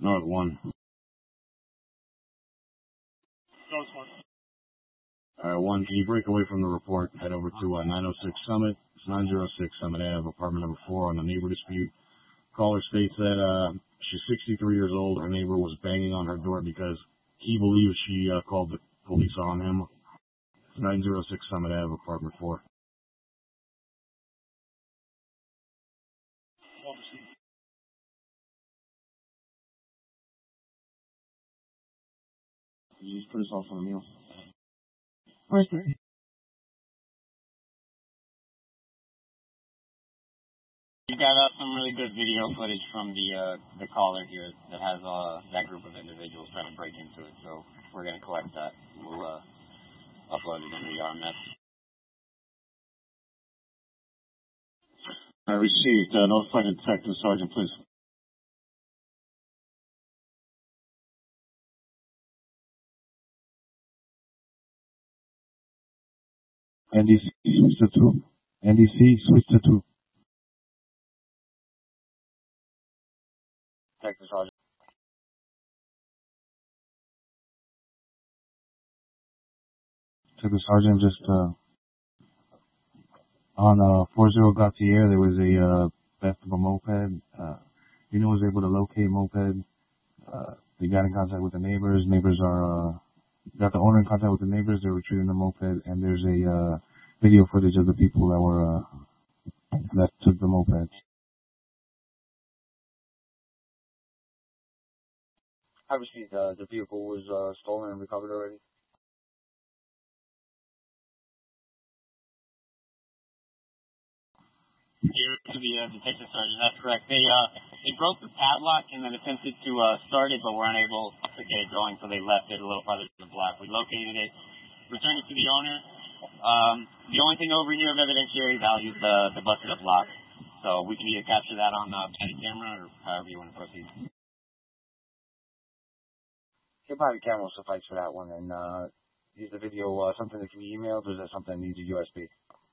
North 1. North 1. Alright, 1, can you break away from the report? Head over to 906 Summit. It's 906 Summit Ave, apartment number 4 on a neighbor dispute. Caller states that she's 63 years old. Her neighbor was banging on her door because he believes she called the police on him. It's 906 Summit Ave, apartment 4. You just put us off on a meal. Where's it? We got some really good video footage from the caller here that has that group of individuals trying to break into it. So we're going to collect that. We'll upload it into the RMS. I received. Notify the detective sergeant, please. NDC, switch to 2. NDC, switch to 2. Detective sergeant. Detective sergeant, just on 40 Gautier, there was a theft of a moped. Was able to locate moped. They got in contact with the neighbors. Neighbors are got the owner in contact with the neighbors. They're retrieving the moped, and there's a video footage of the people that were that took the moped. Obviously, the vehicle was stolen and recovered already. Here to the detective sergeant, that's correct. They broke the padlock and then attempted to start it, but were unable to get it going, so they left it a little farther to the block. We located it, returned it to the owner. The only thing over here of evidentiary value is the busted up lock, so we can either capture that on body camera or however you want to proceed. Your body camera will suffice for that one, and is the video something that can be emailed, or is that something that needs a USB?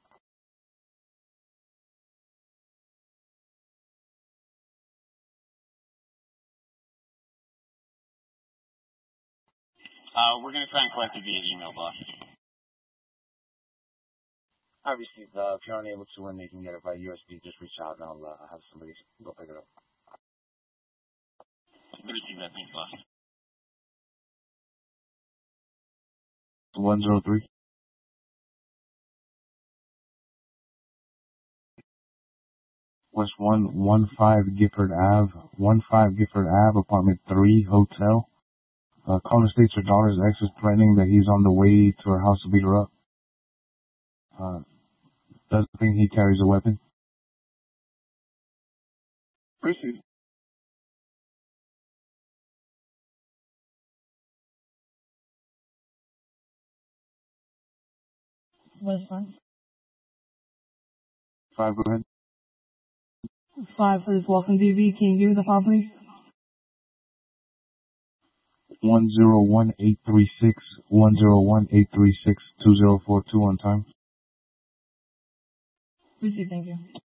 We're going to try and collect it via email, boss. Obviously, if you're unable to and they can get it by USB, just reach out and I'll have somebody go pick it up. Good to see that. Thanks, boss. 103. West 115 Gifford Ave, 15 Gifford Ave, apartment 3, hotel. Caller states her daughter's ex is threatening that he's on the way to her house to beat her up. Doesn't think he carries a weapon. Proceed. What's fine? 5, go ahead. 5 for this Walking DV. Can you give me the file, please? 101836, 101836, 2042 on time. Receive, thank you.